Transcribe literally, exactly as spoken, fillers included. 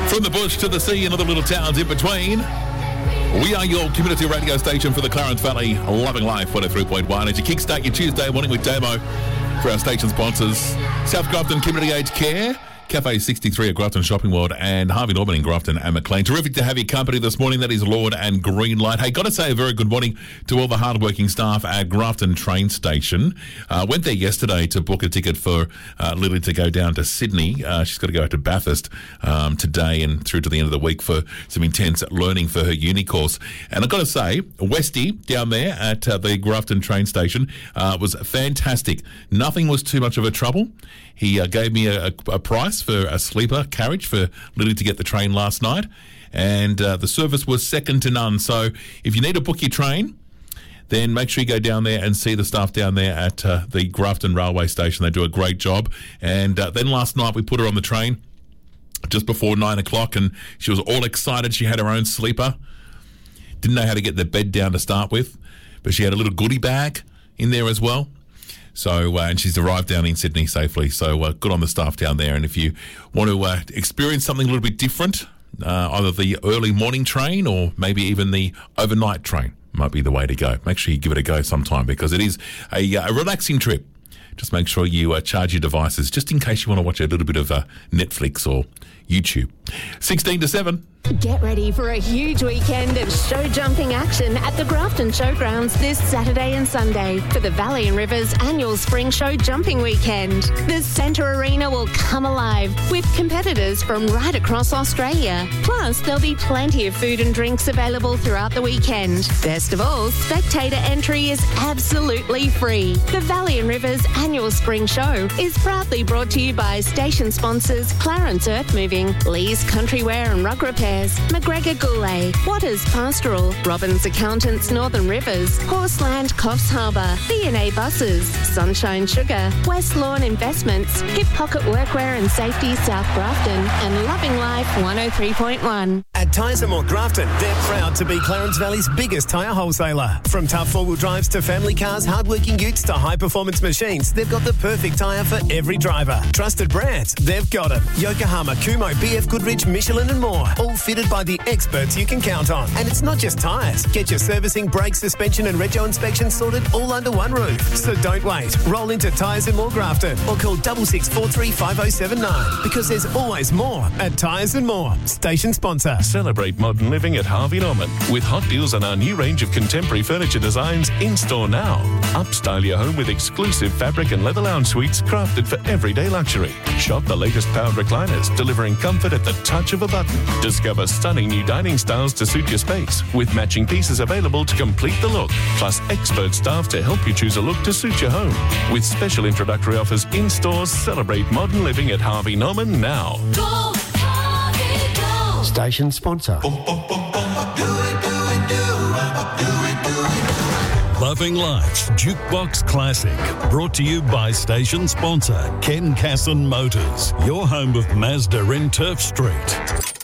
From the bush to the sea and other little towns in between, we are your community radio station for the Clarence Valley, loving life one oh three point one. As you kickstart your Tuesday morning with Damo for our station sponsors, South Grafton Community Aged Care, Cafe sixty-three at Grafton Shopping World, and Harvey Norman in Grafton and McLean. Terrific to have your company this morning. That is Lord and Greenlight. Hey, got to say a very good morning to all the hardworking staff at Grafton train station. Uh, went there yesterday to book a ticket for uh, Lily to go down to Sydney. Uh, she's got to go out to Bathurst um, today and through to the end of the week for some intense learning for her uni course. And I've got to say, Westy down there at uh, the Grafton train station uh, was fantastic. Nothing was too much of a trouble. He uh, gave me a, a price for a sleeper carriage for Lily to get the train last night, and uh, the service was second to none. So if you need to book your train, then make sure you go down there and see the staff down there at uh, the Grafton Railway Station. They do a great job. And uh, then last night we put her on the train just before nine o'clock, and she was all excited. She had her own sleeper. Didn't know how to get the bed down to start with, but she had a little goodie bag in there as well. So, uh, and she's arrived down in Sydney safely. So, uh, good on the staff down there. And if you want to uh, experience something a little bit different, uh, either the early morning train or maybe even the overnight train might be the way to go. Make sure you give it a go sometime, because it is a, a relaxing trip. Just make sure you uh, charge your devices just in case you want to watch a little bit of uh, Netflix or YouTube. sixteen to seven. Get ready for a huge weekend of show jumping action at the Grafton Showgrounds this Saturday and Sunday for the Valley and Rivers annual Spring Show Jumping Weekend. The Centre Arena will come alive with competitors from right across Australia. Plus, there'll be plenty of food and drinks available throughout the weekend. Best of all, spectator entry is absolutely free. The Valley and Rivers annual Spring Show is proudly brought to you by station sponsors Clarence Earth Moving, Lee's Country Wear and Rug Repair, McGregor Goulet, Waters Pastoral, Robbins Accountants Northern Rivers, Horseland Coffs Harbour, B and A Buses, Sunshine Sugar, West Lawn Investments, Hip Pocket Workwear and Safety South Grafton, and Loving Life one oh three point one. At Tyres and More Grafton, they're proud to be Clarence Valley's biggest tyre wholesaler. From tough four-wheel drives to family cars, hard-working utes to high-performance machines, they've got the perfect tyre for every driver. Trusted brands, they've got them. Yokohama, Kumho, B F Goodrich, Michelin and more. All fitted by the experts you can count on. And it's not just tyres. Get your servicing, brake, suspension and rego inspection sorted all under one roof. So don't wait. Roll into Tyres and More Grafton or call six six four three five oh seven nine, because there's always more at Tyres and More. Station sponsor. Celebrate modern living at Harvey Norman with hot deals on our new range of contemporary furniture designs in store now. Upstyle your home with exclusive fabric and leather lounge suites crafted for everyday luxury. Shop the latest powered recliners, delivering comfort at the touch of a button. Discover stunning new dining styles to suit your space, with matching pieces available to complete the look, plus expert staff to help you choose a look to suit your home. With special introductory offers in stores, celebrate modern living at Harvey Norman now. Go, Harvey, go. Station sponsor. Loving Life's Jukebox Classic, brought to you by station sponsor Ken Casson Motors, your home of Mazda in Turf Street.